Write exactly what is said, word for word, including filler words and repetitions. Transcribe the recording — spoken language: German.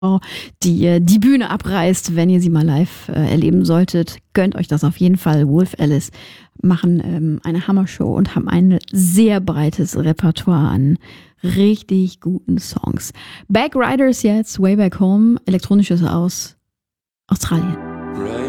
die äh, die Bühne abreißt, wenn ihr sie mal live äh, erleben solltet. Gönnt euch das auf jeden Fall. Wolf Alice machen ähm, eine Hammershow und haben ein sehr breites Repertoire an richtig guten Songs. Back Riders jetzt, Way Back Home, elektronisches aus Australien. Right.